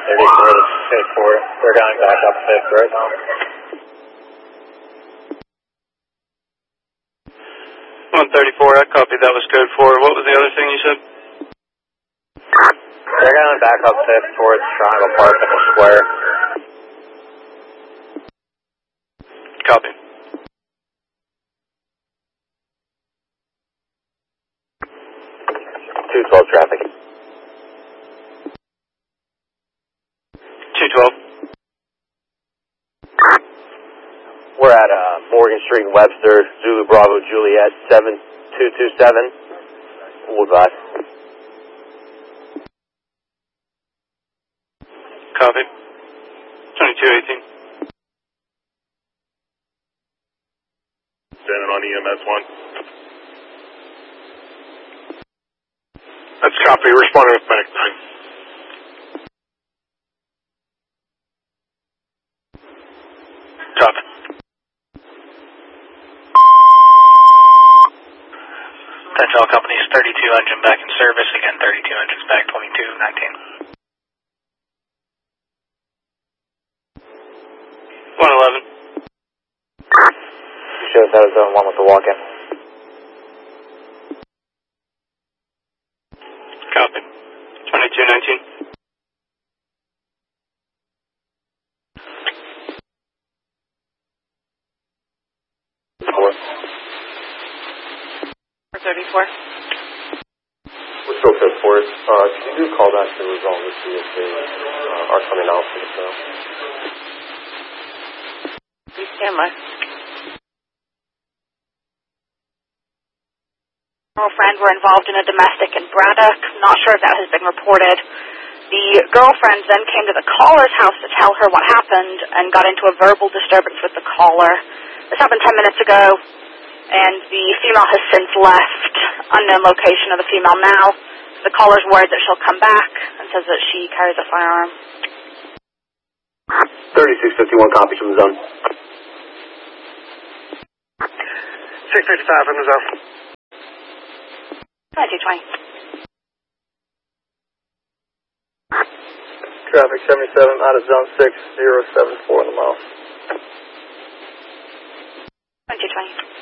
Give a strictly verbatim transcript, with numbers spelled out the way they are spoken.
thirty-four, code four. We're going back up fifth right now. one thirty-four, I copied. That was code four. What was the other thing you said? They're going back up fifth towards Triangle Park in the square. Copy. two twelve traffic. two twelve. We're at uh, Morgan Street and Webster, Zulu Bravo Juliet, seven two two seven. We'll advise. Copy. twenty-two eighteen. Standing on E M S one. That's copy. Responding with back nine. Copy. All companies, thirty-two engine back in service. Again, thirty-two engines back, twenty-two nineteen. one eleven. You show us out of zone one with the walk-in. Copy. twenty-two nineteen. Four. thirty-four. We're still code four. Uh, can you do a call back to resolve this see if they uh, are coming out for the show? Please stand by. Girlfriend were involved in a domestic in Braddock. Not sure if that has been reported. The girlfriend then came to the caller's house to tell her what happened and got into a verbal disturbance with the caller. This happened ten minutes ago, and the female has since left. Unknown location of the female now. The caller's worried that she'll come back and says that she carries a firearm. thirty-six fifty-one copies from the zone. six fifty-five from the zone. twenty-two twenty. Traffic seventy-seven out of zone six, zero seven four in the mile. twenty-two twenty.